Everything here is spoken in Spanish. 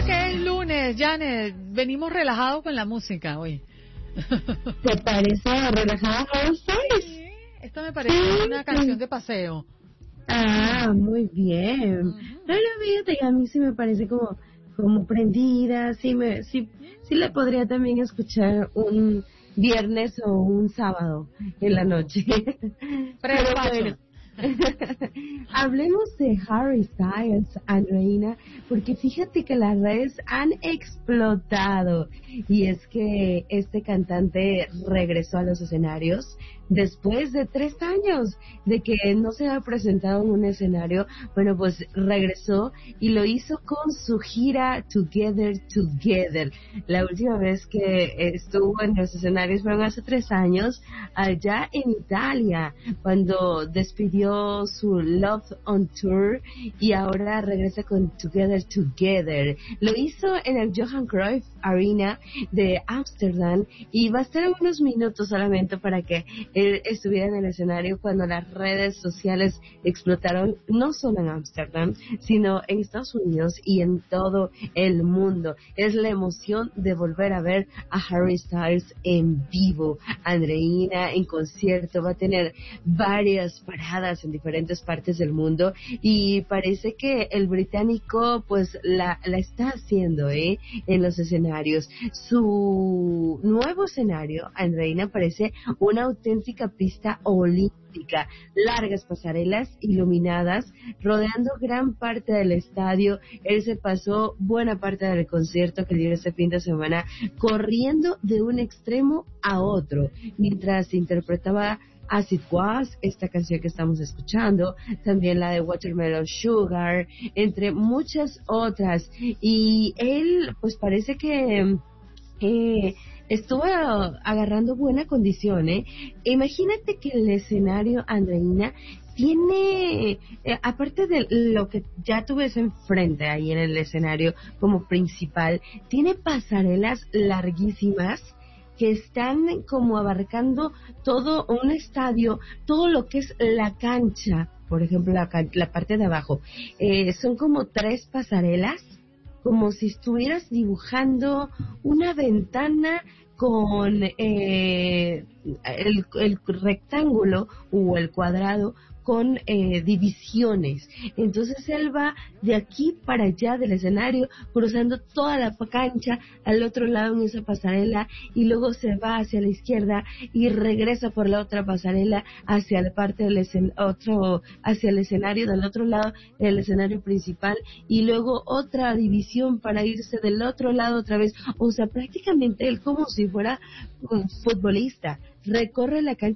que es lunes, Janet. Venimos relajados con la música hoy. ¿Te parece relajada Harry Styles? Sí, esto me parece una canción de paseo. Ah, muy bien. Pero fíjate que a mí sí me parece como prendida, sí le podría también escuchar un viernes o un sábado en la noche. Pero bueno, hablemos de Harry Styles, Andreina, porque fíjate que las redes han explotado y es que este cantante regresó a los escenarios después de 3 años de que no se ha presentado en un escenario. Bueno, pues regresó y lo hizo con su gira Together. La última vez que estuvo en los escenarios fueron hace 3 años allá en Italia, cuando despidió su Love on Tour y ahora regresa con Together. Lo hizo en el Johan Cruyff Arena de Ámsterdam y va a estar en unos minutos solamente para que él estuviera en el escenario cuando las redes sociales explotaron, no solo en Ámsterdam, sino en Estados Unidos y en todo el mundo. Es la emoción de volver a ver a Harry Styles en vivo. Andreina en concierto, va a tener varias paradas en diferentes partes del mundo y parece que el británico pues la está haciendo en los escenarios. Su nuevo escenario, Andreina, parece una auténtica pista olímpica, largas pasarelas iluminadas rodeando gran parte del estadio. Él se pasó buena parte del concierto que dio este fin de semana corriendo de un extremo a otro mientras interpretaba As It Was, esta canción que estamos escuchando, también la de Watermelon Sugar, entre muchas otras. Y él pues parece que estuvo agarrando buena condición, Imagínate que el escenario, Andreina, tiene, aparte de lo que ya tú ves enfrente ahí en el escenario como principal, tiene pasarelas larguísimas que están como abarcando todo un estadio, todo lo que es la cancha, por ejemplo, la parte de abajo. Son como 3 pasarelas, como si estuvieras dibujando una ventana con el rectángulo o el cuadrado con divisiones. Entonces él va de aquí para allá del escenario, cruzando toda la cancha, al otro lado en esa pasarela, y luego se va hacia la izquierda y regresa por la otra pasarela hacia la parte del hacia el escenario del otro lado del escenario principal, y luego otra división para irse del otro lado otra vez. O sea, prácticamente él como si fuera un futbolista recorre la cancha